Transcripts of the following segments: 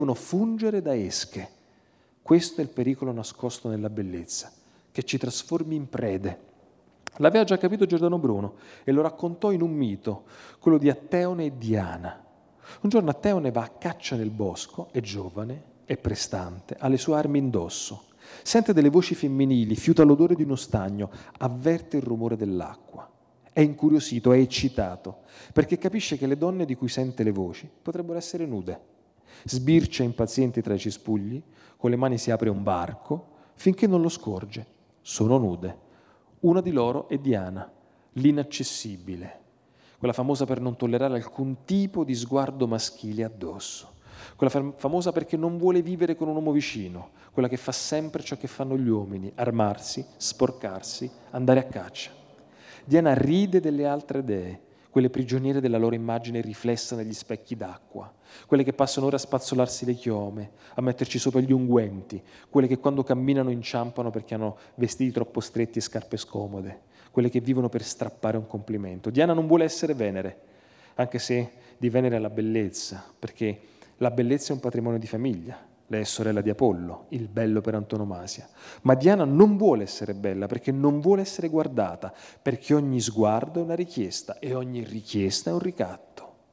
fungere da esche. Questo è il pericolo nascosto nella bellezza, che ci trasformi in prede. L'aveva già capito Giordano Bruno e lo raccontò in un mito, quello di Atteone e Diana. Un giorno Atteone va a caccia nel bosco, è giovane, è prestante, ha le sue armi indosso, sente delle voci femminili, fiuta l'odore di uno stagno, avverte il rumore dell'acqua. È incuriosito, è eccitato, perché capisce che le donne di cui sente le voci potrebbero essere nude. Sbircia impaziente tra i cespugli, con le mani si apre un varco, finché non lo scorge. Sono nude. Una di loro è Diana, l'inaccessibile, quella famosa per non tollerare alcun tipo di sguardo maschile addosso, quella famosa perché non vuole vivere con un uomo vicino, quella che fa sempre ciò che fanno gli uomini, armarsi, sporcarsi, andare a caccia. Diana ride delle altre dee, quelle prigioniere della loro immagine riflessa negli specchi d'acqua, quelle che passano ore a spazzolarsi le chiome, a metterci sopra gli unguenti, quelle che quando camminano inciampano perché hanno vestiti troppo stretti e scarpe scomode, quelle che vivono per strappare un complimento. Diana non vuole essere Venere, anche se di Venere è la bellezza, perché la bellezza è un patrimonio di famiglia. Lei è sorella di Apollo, il bello per antonomasia. Ma Diana non vuole essere bella perché non vuole essere guardata, perché ogni sguardo è una richiesta e ogni richiesta è un ricatto.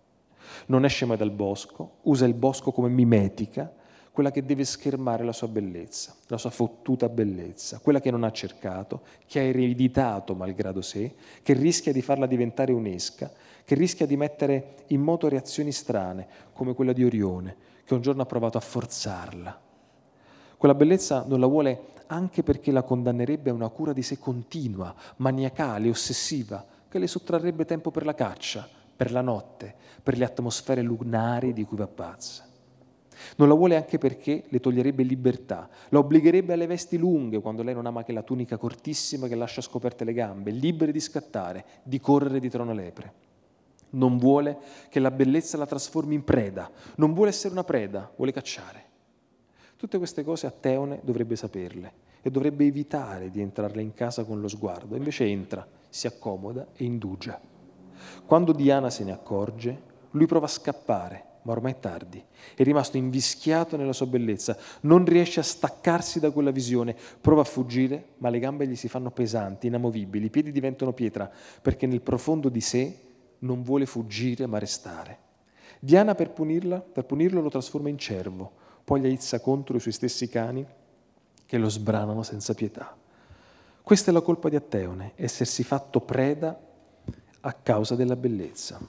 Non esce mai dal bosco, usa il bosco come mimetica, quella che deve schermare la sua bellezza, la sua fottuta bellezza, quella che non ha cercato, che ha ereditato malgrado sé, che rischia di farla diventare un'esca, che rischia di mettere in moto reazioni strane, come quella di Orione, che un giorno ha provato a forzarla. Quella bellezza non la vuole anche perché la condannerebbe a una cura di sé continua, maniacale, ossessiva, che le sottrarrebbe tempo per la caccia, per la notte, per le atmosfere lunari di cui va pazza. Non la vuole anche perché le toglierebbe libertà, la obbligherebbe alle vesti lunghe quando lei non ama che la tunica cortissima che lascia scoperte le gambe, libere di scattare, di correre dietro una lepre. Non vuole che la bellezza la trasformi in preda, non vuole essere una preda, vuole cacciare. Tutte queste cose Atteone dovrebbe saperle e dovrebbe evitare di entrarle in casa con lo sguardo, invece entra, si accomoda e indugia. Quando Diana se ne accorge, lui prova a scappare, ma ormai è tardi, è rimasto invischiato nella sua bellezza, non riesce a staccarsi da quella visione, prova a fuggire, ma le gambe gli si fanno pesanti, inamovibili, i piedi diventano pietra, perché nel profondo di sé non vuole fuggire ma restare. Diana per punirlo lo trasforma in cervo, poi gli aizza contro i suoi stessi cani che lo sbranano senza pietà. Questa è la colpa di Atteone, essersi fatto preda a causa della bellezza.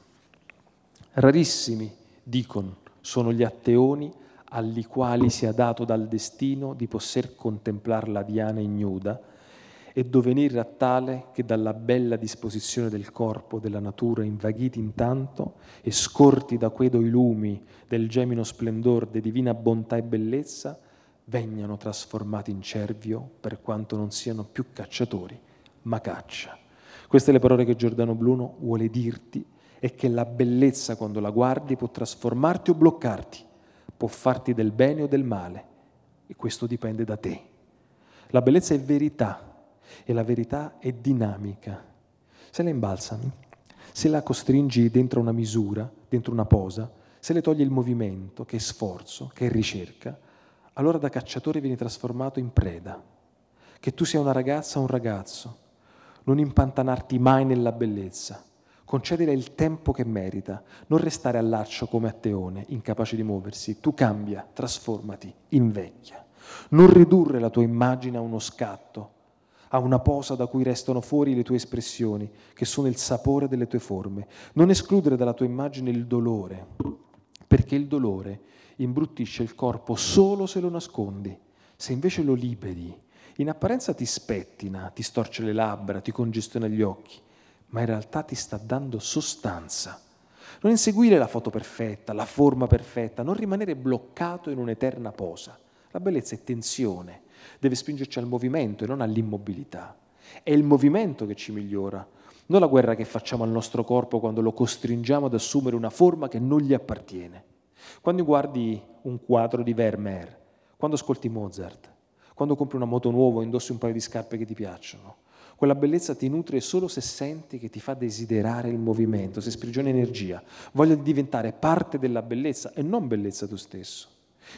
Rarissimi, dicono, sono gli atteoni agli quali sia dato dal destino di poter contemplar la Diana ignuda e divenire a tale che dalla bella disposizione del corpo, della natura, invaghiti intanto e scorti da quei lumi del gemino splendor de divina bontà e bellezza, vengano trasformati in cervio per quanto non siano più cacciatori, ma caccia. Queste le parole che Giordano Bruno vuole dirti e che la bellezza quando la guardi può trasformarti o bloccarti, può farti del bene o del male e questo dipende da te. La bellezza è verità e la verità è dinamica. Se la imbalsami, se la costringi dentro una misura, dentro una posa, se le togli il movimento, che è sforzo, che è ricerca, allora da cacciatore vieni trasformato in preda. Che tu sia una ragazza o un ragazzo, non impantanarti mai nella bellezza, concedile il tempo che merita, non restare al laccio come Atteone, incapace di muoversi, tu cambia, trasformati, invecchia. Non ridurre la tua immagine a uno scatto, a una posa da cui restano fuori le tue espressioni, che sono il sapore delle tue forme. Non escludere dalla tua immagine il dolore, perché il dolore imbruttisce il corpo solo se lo nascondi. Se invece lo liberi, in apparenza ti spettina, ti storce le labbra, ti congestiona gli occhi, ma in realtà ti sta dando sostanza. Non inseguire la foto perfetta, la forma perfetta, non rimanere bloccato in un'eterna posa. La bellezza è tensione, deve spingerci al movimento e non all'immobilità. È il movimento che ci migliora, non la guerra che facciamo al nostro corpo quando lo costringiamo ad assumere una forma che non gli appartiene. Quando guardi un quadro di Vermeer, quando ascolti Mozart, quando compri una moto nuova o indossi un paio di scarpe che ti piacciono, quella bellezza ti nutre solo se senti che ti fa desiderare il movimento, se sprigioni energia, voglia di diventare parte della bellezza e non bellezza tu stesso.